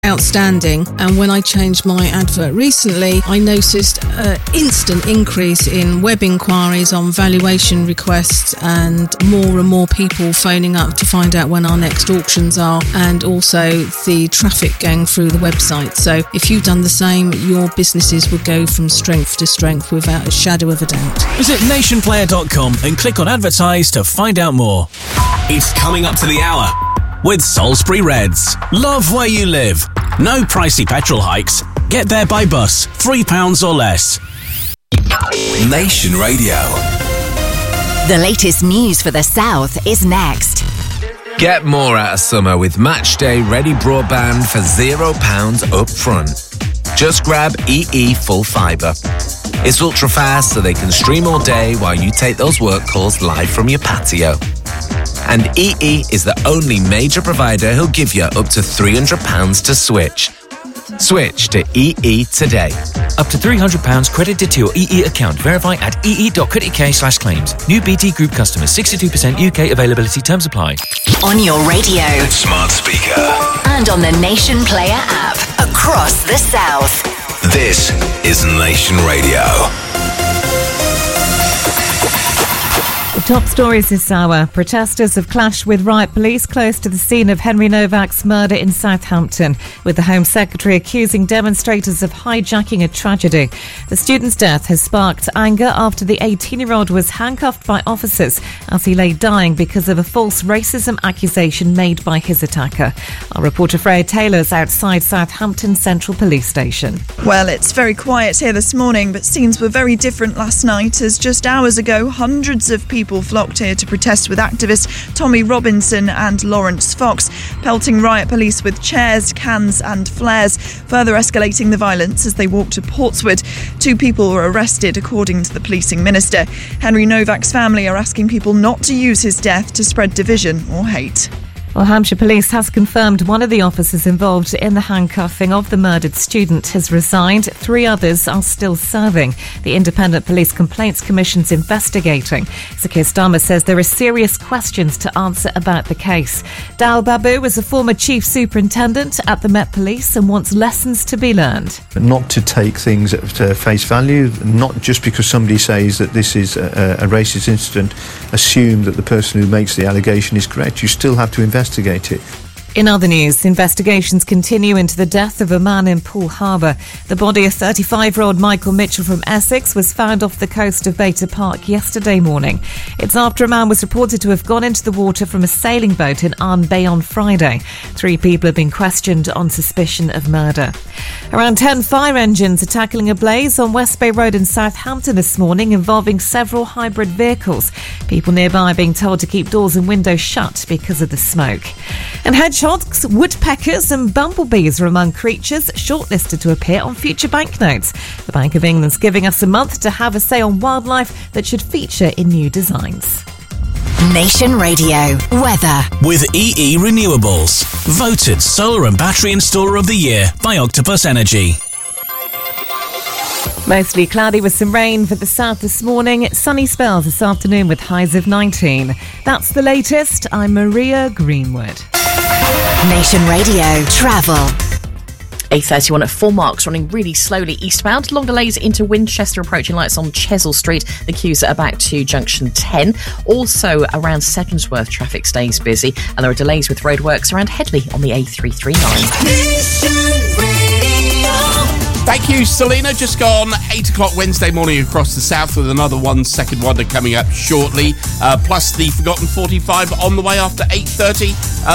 outstanding, and when I changed my advert recently, I noticed an instant increase in web inquiries on valuation requests and more people phoning up to find out when our next auctions are, and also the traffic going through the website. So if you've done the same, your businesses would go from strength to strength without a shadow of a doubt. Visit nationplayer.com and click on advertise to find out more. It's coming up to the hour with Salisbury Reds. Love where you live. No pricey petrol hikes. Get there by bus, £3 or less. Nation Radio. The latest news for the South is next. Get more out of summer with Matchday Ready Broadband for £0 up front. Just grab EE Full Fibre. It's ultra fast so they can stream all day while you take those work calls live from your patio. And EE is the only major provider who'll give you up to £300 to switch. Switch to EE today. Up to £300 credited to your EE account. Verify at ee.co.uk/claims. New BT Group customers. 62% UK availability. Terms apply. On your radio. Smart speaker. And on the Nation Player app. Across the South. This is Nation Radio. The top stories this hour. Protesters have clashed with riot police close to the scene of Henry Novak's murder in Southampton, with the Home Secretary accusing demonstrators of hijacking a tragedy. The student's death has sparked anger after the 18-year-old was handcuffed by officers as he lay dying because of a false racism accusation made by his attacker. Our reporter Freya Taylor's outside Southampton Central Police Station. Well, it's very quiet here this morning, but scenes were very different last night as just hours ago, hundreds of people flocked here to protest with activists Tommy Robinson and Lawrence Fox, pelting riot police with chairs, cans and flares, further escalating the violence as they walked to Portswood. 2 people were arrested, according to the policing minister. Henry Novak's family are asking people not to use his death to spread division or hate. Well, Hampshire Police has confirmed one of the officers involved in the handcuffing of the murdered student has resigned. 3 others are still serving. The Independent Police Complaints Commission's investigating. Sir Keir Starmer says there are serious questions to answer about the case. Dal Babu was a former chief superintendent at the Met Police and wants lessons to be learned. Not to take things at face value, not just because somebody says that this is a racist incident, assume that the person who makes the allegation is correct. You still have to investigate it. In other news, investigations continue into the death of a man in Poole Harbour. The body of 35-year-old Michael Mitchell from Essex was found off the coast of Beta Park yesterday morning. It's after a man was reported to have gone into the water from a sailing boat in Arne Bay on Friday. 3 people have been questioned on suspicion of murder. Around 10 fire engines are tackling a blaze on West Bay Road in Southampton this morning involving several hybrid vehicles. People nearby are being told to keep doors and windows shut because of the smoke. And hedgehogs, woodpeckers and bumblebees are among creatures shortlisted to appear on future banknotes. The Bank of England's giving us a month to have a say on wildlife that should feature in new designs. Nation Radio. Weather. With EE Renewables. Voted Solar and Battery Installer of the Year by Octopus Energy. Mostly cloudy with some rain for the south this morning. Sunny spells this afternoon with highs of 19. That's the latest. I'm Maria Greenwood. Nation Radio. Travel. A31 at 4 marks, running really slowly eastbound. Long delays into Winchester, approaching lights on Chesil Street. The queues are back to junction 10. Also around Sedgensworth, traffic stays busy, and there are delays with roadworks around Headley on the A339. Thank you, Selena. Just gone 8 o'clock Wednesday morning across the south with another 1 second wonder coming up shortly. Plus the Forgotten 45 on the way after 8:30.